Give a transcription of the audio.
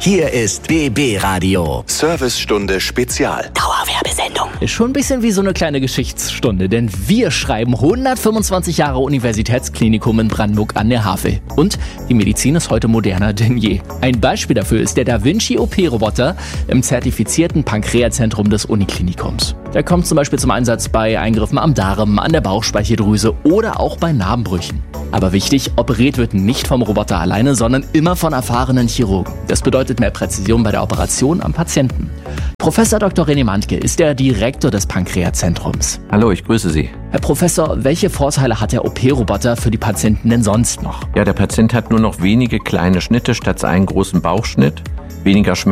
Hier ist BB Radio. Servicestunde Spezial. Dauerwerbesendung. Ist schon ein bisschen wie so eine kleine Geschichtsstunde, denn wir schreiben 125 Jahre Universitätsklinikum in Brandenburg an der Havel. Und die Medizin ist heute moderner denn je. Ein Beispiel dafür ist der Da Vinci OP-Roboter im zertifizierten Pankreaszentrum des Uniklinikums. Der kommt zum Beispiel zum Einsatz bei Eingriffen am Darm, an der Bauchspeicheldrüse oder auch bei Narbenbrüchen. Aber wichtig, operiert wird nicht vom Roboter alleine, sondern immer von erfahrenen Chirurgen. Das bedeutet mehr Präzision bei der Operation am Patienten. Professor Dr. René Mantke ist der Direktor des Pankreazentrums. Hallo, ich grüße Sie. Herr Professor, welche Vorteile hat der OP-Roboter für die Patienten denn sonst noch? Ja, der Patient hat nur noch wenige kleine Schnitte statt einen großen Bauchschnitt, weniger Schmerzen